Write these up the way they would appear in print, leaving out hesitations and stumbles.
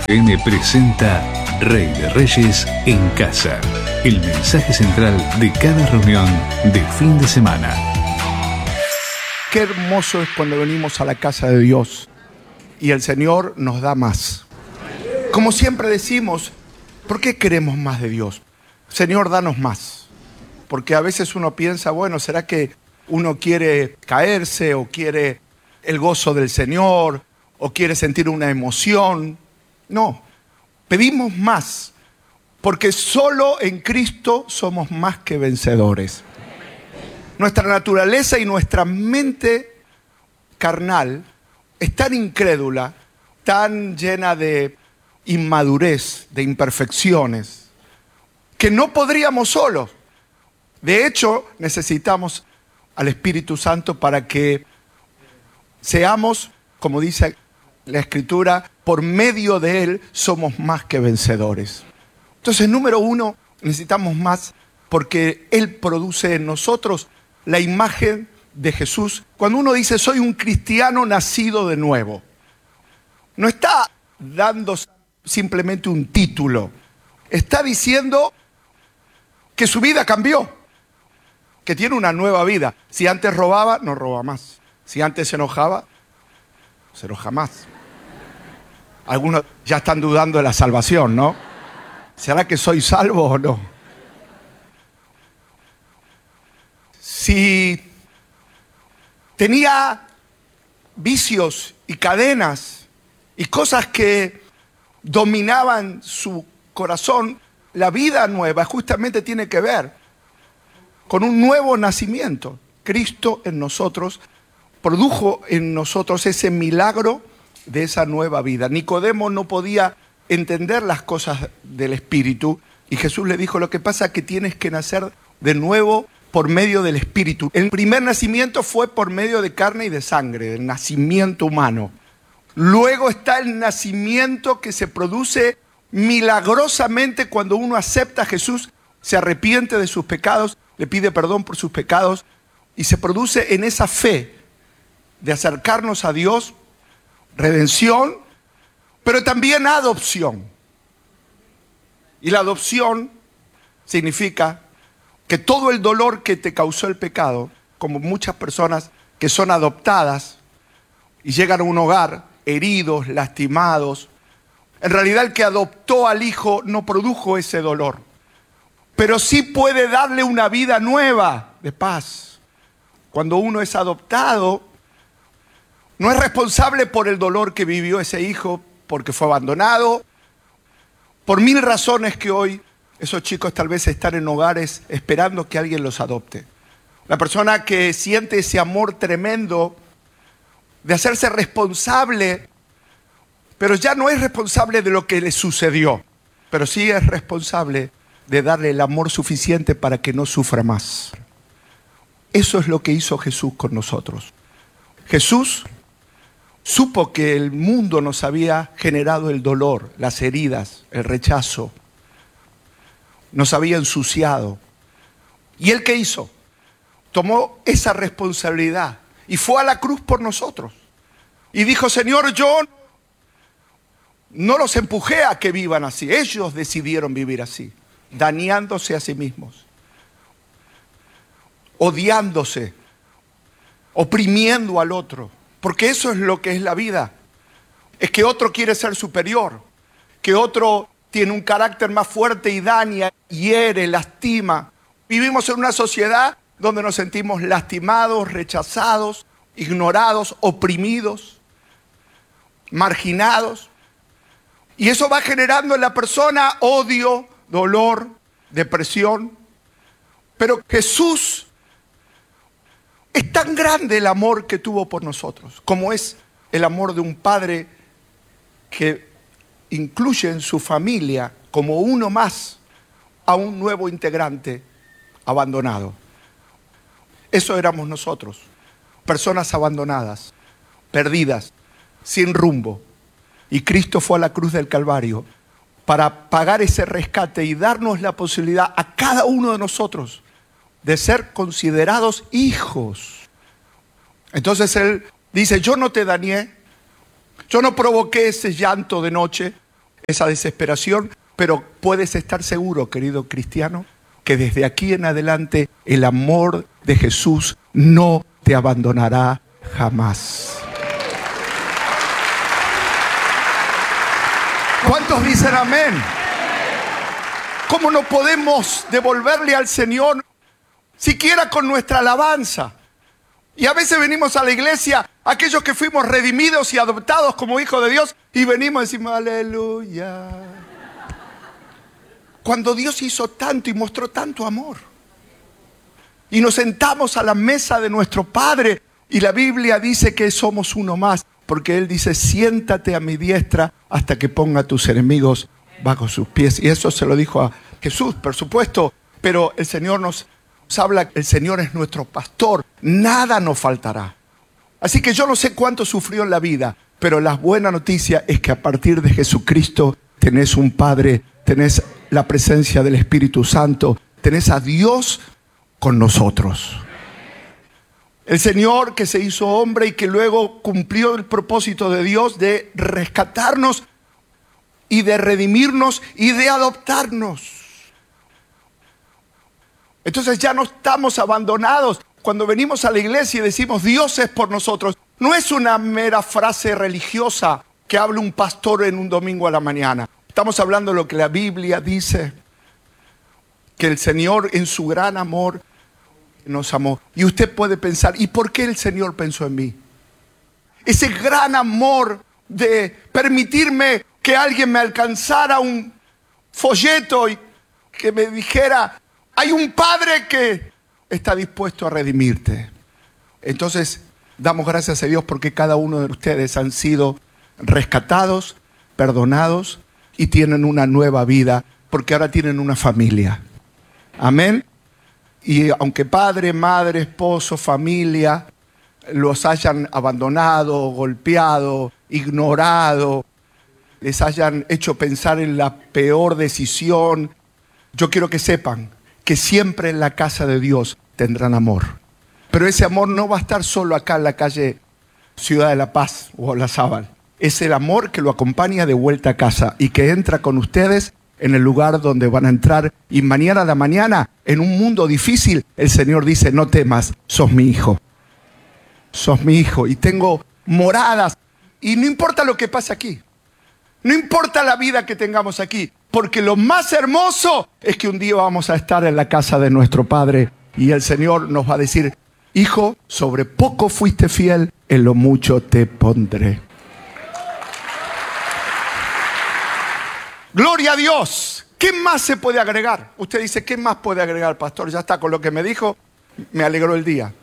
FM presenta Rey de Reyes en Casa. El mensaje central de cada reunión de fin de semana. Qué hermoso es cuando venimos a la casa de Dios y el Señor nos da más. Como siempre decimos, ¿por qué queremos más de Dios? Señor, danos más. Porque a veces uno piensa, bueno, ¿será que uno quiere caerse o quiere el gozo del Señor o quiere sentir una emoción? No, pedimos más, porque solo en Cristo somos más que vencedores. Nuestra naturaleza y nuestra mente carnal es tan incrédula, tan llena de inmadurez, de imperfecciones, que no podríamos solos. De hecho, necesitamos al Espíritu Santo para que seamos, como dice la Escritura, por medio de Él somos más que vencedores. Entonces, número uno, necesitamos más porque Él produce en nosotros la imagen de Jesús. Cuando uno dice, soy un cristiano nacido de nuevo, no está dando simplemente un título. Está diciendo que su vida cambió, que tiene una nueva vida. Si antes robaba, no roba más. Si antes se enojaba, no se enoja más. Algunos ya están dudando de la salvación, ¿no? ¿Será que soy salvo o no? Si tenía vicios y cadenas y cosas que dominaban su corazón, la vida nueva justamente tiene que ver con un nuevo nacimiento. Cristo en nosotros produjo en nosotros ese milagro de esa nueva vida. Nicodemo no podía entender las cosas del Espíritu y Jesús le dijo, lo que pasa es que tienes que nacer de nuevo por medio del Espíritu. El primer nacimiento fue por medio de carne y de sangre, del nacimiento humano. Luego está el nacimiento que se produce milagrosamente cuando uno acepta a Jesús, se arrepiente de sus pecados, le pide perdón por sus pecados y se produce en esa fe de acercarnos a Dios, redención, pero también adopción. Y la adopción significa que todo el dolor que te causó el pecado, como muchas personas que son adoptadas y llegan a un hogar heridos, lastimados, en realidad el que adoptó al hijo no produjo ese dolor, pero sí puede darle una vida nueva de paz. Cuando uno es adoptado, no es responsable por el dolor que vivió ese hijo, porque fue abandonado, por mil razones que hoy esos chicos tal vez están en hogares esperando que alguien los adopte. La persona que siente ese amor tremendo de hacerse responsable, pero ya no es responsable de lo que le sucedió, pero sí es responsable de darle el amor suficiente para que no sufra más. Eso es lo que hizo Jesús con nosotros. Jesús supo que el mundo nos había generado el dolor, las heridas, el rechazo. Nos había ensuciado. ¿Y él qué hizo? Tomó esa responsabilidad y fue a la cruz por nosotros. Y dijo, Señor, yo no los empujé a que vivan así. Ellos decidieron vivir así, dañándose a sí mismos, odiándose, oprimiendo al otro. Porque eso es lo que es la vida. Es que otro quiere ser superior, que otro tiene un carácter más fuerte y daña, hiere, lastima. Vivimos en una sociedad donde nos sentimos lastimados, rechazados, ignorados, oprimidos, marginados. Y eso va generando en la persona odio, dolor, depresión. Pero Jesús, es tan grande el amor que tuvo por nosotros, como es el amor de un padre que incluye en su familia como uno más a un nuevo integrante abandonado. Eso éramos nosotros, personas abandonadas, perdidas, sin rumbo. Y Cristo fue a la cruz del Calvario para pagar ese rescate y darnos la posibilidad a cada uno de nosotros de ser considerados hijos. Entonces Él dice, yo no te dañé, yo no provoqué ese llanto de noche, esa desesperación, pero puedes estar seguro, querido cristiano, que desde aquí en adelante el amor de Jesús no te abandonará jamás. ¿Cuántos dicen amén? ¿Cómo no podemos devolverle al Señor siquiera con nuestra alabanza? Y a veces venimos a la iglesia, aquellos que fuimos redimidos y adoptados como hijos de Dios, y venimos y decimos aleluya. Cuando Dios hizo tanto y mostró tanto amor. Y nos sentamos a la mesa de nuestro Padre, y la Biblia dice que somos uno más, porque Él dice, siéntate a mi diestra hasta que ponga a tus enemigos bajo sus pies. Y eso se lo dijo a Jesús, por supuesto, pero el Señor nos habla, el Señor es nuestro pastor, nada nos faltará. Así que yo no sé cuánto sufrió en la vida, pero la buena noticia es que a partir de Jesucristo tenés un Padre, tenés la presencia del Espíritu Santo, tenés a Dios con nosotros. El Señor que se hizo hombre y que luego cumplió el propósito de Dios de rescatarnos y de redimirnos y de adoptarnos. Entonces ya no estamos abandonados. Cuando venimos a la iglesia y decimos Dios es por nosotros, no es una mera frase religiosa que habla un pastor en un domingo a la mañana. Estamos hablando de lo que la Biblia dice, que el Señor en su gran amor nos amó. Y usted puede pensar, ¿y por qué el Señor pensó en mí? Ese gran amor de permitirme que alguien me alcanzara un folleto y que me dijera, hay un Padre que está dispuesto a redimirte. Entonces, damos gracias a Dios porque cada uno de ustedes han sido rescatados, perdonados y tienen una nueva vida, porque ahora tienen una familia. Amén. Y aunque padre, madre, esposo, familia los hayan abandonado, golpeado, ignorado, les hayan hecho pensar en la peor decisión, yo quiero que sepan que siempre en la casa de Dios tendrán amor. Pero ese amor no va a estar solo acá en la calle Ciudad de la Paz o Olazábal. Es el amor que lo acompaña de vuelta a casa y que entra con ustedes en el lugar donde van a entrar. Y mañana a la mañana, en un mundo difícil, el Señor dice, no temas, sos mi hijo. Sos mi hijo y tengo moradas. Y no importa lo que pase aquí. No importa la vida que tengamos aquí. Porque lo más hermoso es que un día vamos a estar en la casa de nuestro Padre. Y el Señor nos va a decir, hijo, sobre poco fuiste fiel, en lo mucho te pondré. Gloria a Dios. ¿Qué más se puede agregar? Usted dice, ¿qué más puede agregar, pastor? Ya está, con lo que me dijo, me alegró el día.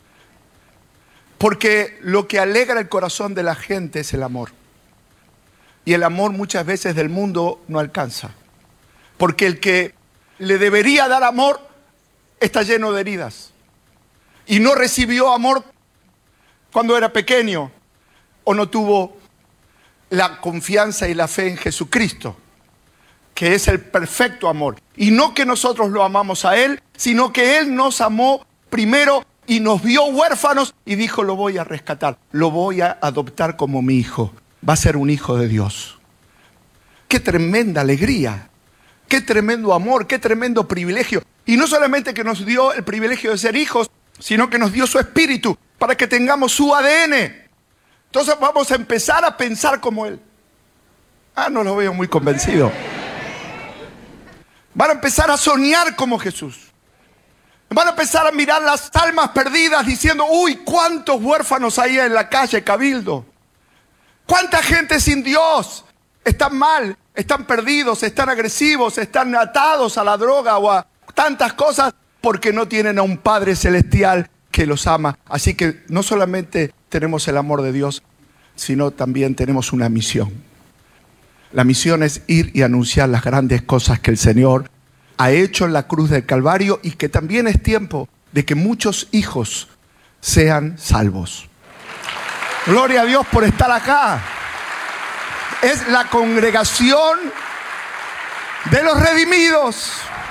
Porque lo que alegra el corazón de la gente es el amor. Y el amor muchas veces del mundo no alcanza. Porque el que le debería dar amor está lleno de heridas. Y no recibió amor cuando era pequeño. O no tuvo la confianza y la fe en Jesucristo, que es el perfecto amor. Y no que nosotros lo amamos a Él, sino que Él nos amó primero y nos vio huérfanos y dijo, lo voy a rescatar, lo voy a adoptar como mi hijo. Va a ser un hijo de Dios. ¡Qué tremenda alegría! ¡Qué tremendo amor! ¡Qué tremendo privilegio! Y no solamente que nos dio el privilegio de ser hijos, sino que nos dio su espíritu para que tengamos su ADN. Entonces vamos a empezar a pensar como Él. No lo veo muy convencido. Van a empezar a soñar como Jesús. Van a empezar a mirar las almas perdidas diciendo, uy, cuántos huérfanos hay en la calle Cabildo. Cuánta gente sin Dios. Están mal, están perdidos, están agresivos, están atados a la droga o a tantas cosas porque no tienen a un Padre Celestial que los ama. Así que no solamente tenemos el amor de Dios, sino también tenemos una misión. La misión es ir y anunciar las grandes cosas que el Señor ha hecho en la cruz del Calvario y que también es tiempo de que muchos hijos sean salvos. Gloria a Dios por estar acá. Es la congregación de los redimidos,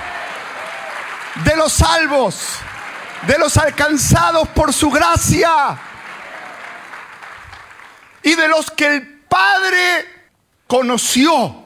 de los salvos, de los alcanzados por su gracia y de los que el Padre conoció